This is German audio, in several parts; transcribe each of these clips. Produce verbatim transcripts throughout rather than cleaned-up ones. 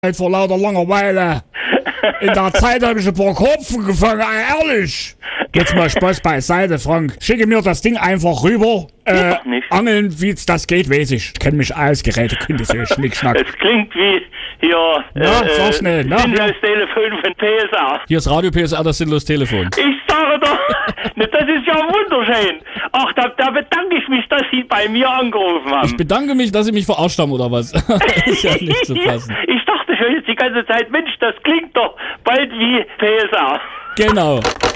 vor lauter Langeweile. In der Zeit habe ich ein paar Kopfen gefangen, ehrlich. Jetzt mal Spaß beiseite, Frank. Schicke mir das Ding einfach rüber. Äh, angeln, wie das geht, weiß ich. Ich kenne mich aus, Geräte, Kunde, so Schnickschnack. Es klingt wie hier, na, äh, sag schnell, na, sinnlos Telefon von P S R. Hier ist Radio P S R, das sinnlos Telefon. Ich sage doch, das ist ja wunderschön. Ach, da, da bedanke ich mich, dass Sie bei mir angerufen haben. Ich bedanke mich, dass Sie mich verarscht haben, oder was? Ist ja nicht zu fassen. Ich dachte schon jetzt die ganze Zeit, Mensch, das klingt doch bald wie P S R. Genau.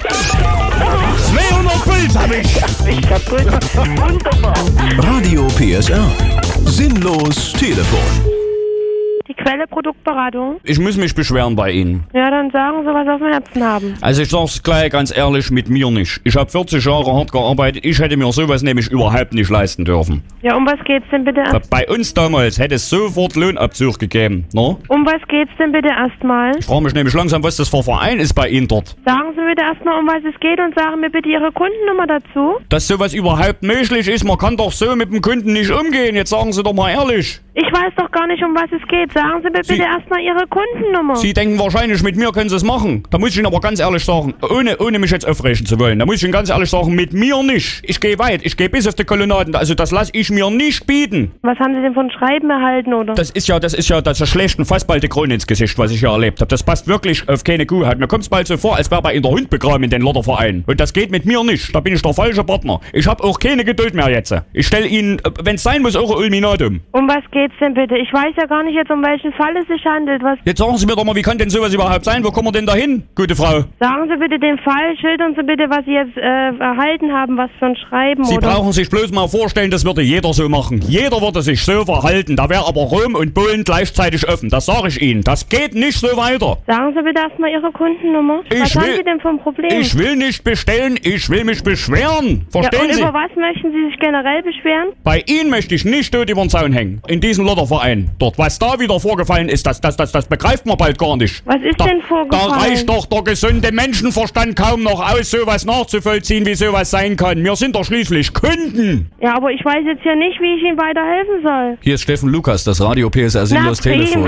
zweihundert Puls hab ich. Ich kaputt. Wunderbar. Radio P S R. Sinnlos Telefon. Die Quelle Produktberatung. Ich muss mich beschweren bei Ihnen. Ja, dann sagen Sie, was Sie auf dem Herzen haben. Also ich sag's gleich ganz ehrlich, mit mir nicht. Ich habe vierzig Jahre hart gearbeitet, ich hätte mir sowas nämlich überhaupt nicht leisten dürfen. Ja, um was geht's denn bitte erst? Bei uns damals hätte es sofort Lohnabzug gegeben, ne? Um was geht's denn bitte erstmal? Ich frage mich nämlich langsam, was das für ein Verein ist bei Ihnen dort. Sagen Sie bitte erstmal, um was es geht und sagen mir bitte Ihre Kundennummer dazu. Dass sowas überhaupt möglich ist, man kann doch so mit dem Kunden nicht umgehen, jetzt sagen Sie doch mal ehrlich. Ich weiß doch gar nicht, um was es geht. Sagen Sie mir Sie, bitte erstmal Ihre Kundennummer. Sie denken wahrscheinlich, mit mir können Sie es machen. Da muss ich Ihnen aber ganz ehrlich sagen, ohne, ohne mich jetzt aufregen zu wollen, da muss ich Ihnen ganz ehrlich sagen, mit mir nicht. Ich gehe weit, ich gehe bis auf die Kolonnaden, also das lasse ich mir nicht bieten. Was haben Sie denn von Schreiben erhalten, oder? Das ist ja, das ist ja das schlechte Fassballte Krone ins Gesicht, was ich hier erlebt habe. Das passt wirklich auf keine Kuhhaut. Mir kommt es bald so vor, als wäre bei Ihnen der Hund begraben in den Lotterverein. Und das geht mit mir nicht. Da bin ich der falsche Partner. Ich habe auch keine Geduld mehr jetzt. Ich stelle Ihnen, wenn es sein muss, auch ein Ultimatum. Um was geht's denn bitte? Ich weiß ja gar nicht jetzt, um welchen Fall es sich handelt. Was? Jetzt sagen Sie mir doch mal, wie kann denn sowas überhaupt sein? Wo kommen wir denn da hin, gute Frau? Sagen Sie bitte den Fall, schildern Sie bitte, was Sie jetzt äh, erhalten haben, was für ein Schreiben, Sie oder? brauchen sich bloß mal vorstellen, das würde jeder so machen. Jeder würde sich so verhalten. Da wäre aber Rom und Polen gleichzeitig offen. Das sage ich Ihnen. Das geht nicht so weiter. Sagen Sie bitte erstmal Ihre Kundennummer. Ich was will, haben Sie denn für ein Problem? Ich will nicht bestellen, ich will mich beschweren. Verstehen ja, und Sie? über was möchten Sie sich generell beschweren? Bei Ihnen möchte ich nicht tot über den Zaun hängen. In diesem Lotterverein. Dort, was da wieder vorgefallen ist, das, das, das, das begreift man bald gar nicht. Was ist da, denn vorgefallen? Da reicht doch der gesunde Menschenverstand kaum noch aus, sowas nachzuvollziehen, wie sowas sein kann. Wir sind doch schließlich Kunden. Ja, aber ich weiß jetzt ja nicht, wie ich Ihnen weiterhelfen soll. Hier ist Steffen Lukas, das Radio P S R Sinnlos Telefon.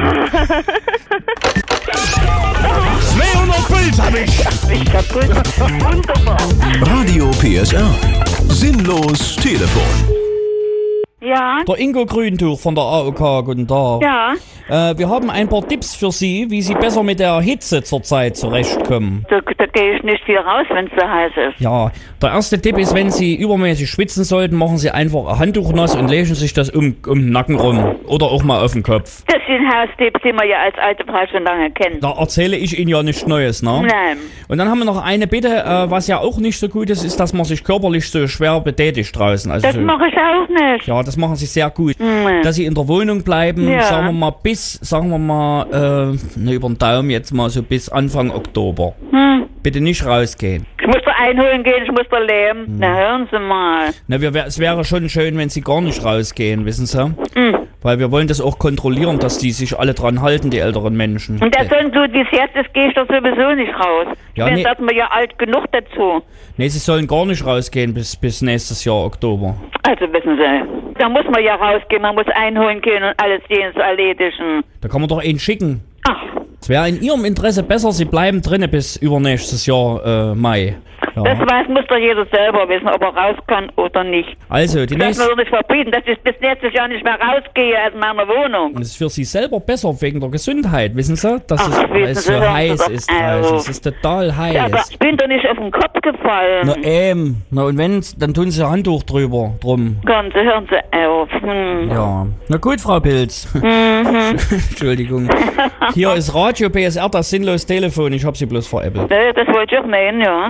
zweihundert Puls hab ich. Ich kaputt. Wunderbar. Radio P S R. Sinnlos Telefon. Ja. Der Ingo Grüntuch von der A O K, guten Tag. Ja. Äh, wir haben ein paar Tipps für Sie, wie Sie besser mit der Hitze zurzeit zurechtkommen. Da, da gehe ich nicht viel raus, wenn es so heiß ist. Ja, der erste Tipp ist, wenn Sie übermäßig schwitzen sollten, machen Sie einfach ein Handtuch nass und legen sich das um, um den Nacken rum. Oder auch mal auf den Kopf. Das sind Haustipps, die man ja als alte Frau schon lange kennt. Da erzähle ich Ihnen ja nichts Neues, ne? Nein. Und dann haben wir noch eine Bitte, äh, was ja auch nicht so gut ist, ist, dass man sich körperlich so schwer betätigt draußen. Also Das so, mache ich auch nicht. ja, das machen Sie sehr gut. Mhm. Dass Sie in der Wohnung bleiben, Ja. sagen wir mal bis, sagen wir mal, äh, ne, über den Daumen jetzt mal so bis Anfang Oktober. Hm. Bitte nicht rausgehen. Ich muss da einholen gehen, ich muss da leben. Hm. Na, hören Sie mal. Na, wir, es wäre schon schön, wenn Sie gar nicht rausgehen, wissen Sie? Hm. Weil wir wollen das auch kontrollieren, dass die sich alle dran halten, die älteren Menschen. Und der Sonnenblut, wie es jetzt ist, gehe ich doch sowieso nicht raus. Ich Ja, bin nee. jetzt mir ja alt genug dazu. Nee, Sie sollen gar nicht rausgehen bis, bis nächstes Jahr Oktober. Also wissen Sie, da muss man ja rausgehen, man muss einholen gehen und alles sehen zu erledigen. Da kann man doch einen schicken. Ach, Es wäre in Ihrem Interesse besser, Sie bleiben drinnen bis übernächstes Jahr äh, Mai. Ja. das weiß, muss doch jeder selber wissen, ob er raus kann oder nicht. Also, die Das nächste... kann man doch nicht verbieten, dass ich bis nächstes Jahr nicht mehr rausgehe aus meiner Wohnung. Und es ist für Sie selber besser wegen der Gesundheit, wissen Sie? Dass Ach, es, weil wissen es Sie, so hören Sie heiß doch ist draußen. auf. Es ist total Ja, aber heiß. ich bin doch nicht auf den Kopf gefallen. Na ähm, na und wenn's, dann tun Sie ein Handtuch drüber, drum. Hören Sie, hören Sie auf. Hm. Ja. Na gut, Frau Pilz. Mhm. Entschuldigung. Hier ist Radio P S R, das sinnlos Telefon. Ich hab Sie bloß veräppelt. Nee, das wollte ich auch meinen, ja.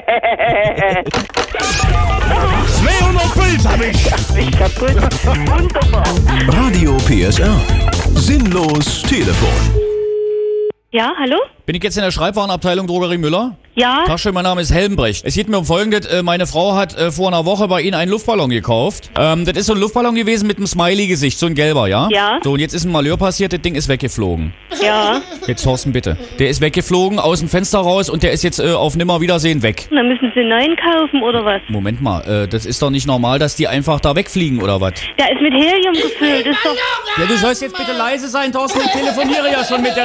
zweihundert Puls hab ich. Ich kaputt. Wunderbar. Radio P S R. Sinnlos Telefon. Ja, hallo? Bin ich jetzt in der Schreibwarenabteilung Drogerie Müller? Ja. Tag schön, mein Name ist Helmbrecht. Es geht mir um Folgendes. Äh, meine Frau hat äh, vor einer Woche bei Ihnen einen Luftballon gekauft. Ähm, das ist so ein Luftballon gewesen mit einem Smiley-Gesicht, so ein gelber, ja? Ja. So, und jetzt ist ein Malheur passiert, das Ding ist weggeflogen. Ja. Jetzt Thorsten, bitte. Der ist weggeflogen, aus dem Fenster raus und der ist jetzt äh, auf Nimmerwiedersehen weg. Dann müssen Sie einen neuen kaufen, oder was? Moment mal, äh, das ist doch nicht normal, dass die einfach da wegfliegen, oder was? Der ist mit Helium gefüllt, ist doch... Ja, du sollst jetzt bitte leise sein, Thorsten, ich telefoniere ja schon mit der